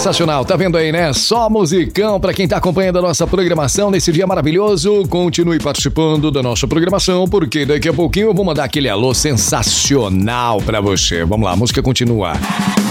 sensacional, tá vendo aí, né? Só musicão pra quem tá acompanhando a nossa programação nesse dia maravilhoso. Continue participando da nossa programação, porque daqui a pouquinho eu vou mandar aquele alô sensacional pra você. Vamos lá, a música continua.